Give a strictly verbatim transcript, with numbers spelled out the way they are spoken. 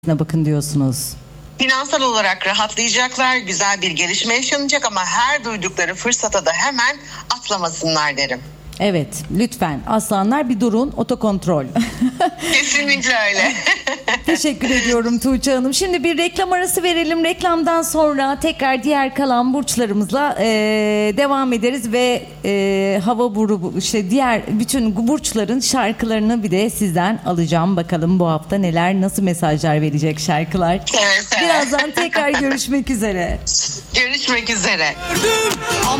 bakın diyorsunuz. Finansal olarak rahatlayacaklar, güzel bir gelişme yaşanacak ama her duydukları fırsata da hemen atlamasınlar derim. Evet, lütfen aslanlar bir durun, otokontrol. Kesinlikle öyle. Teşekkür ediyorum Tuğçe Hanım. Şimdi bir reklam arası verelim. Reklamdan sonra tekrar diğer kalan burçlarımızla e, devam ederiz ve e, hava grubu işte diğer bütün burçların şarkılarını bir de sizden alacağım. Bakalım bu hafta neler, nasıl mesajlar verecek şarkılar. Evet, evet. Birazdan tekrar görüşmek üzere. Görüşmek üzere.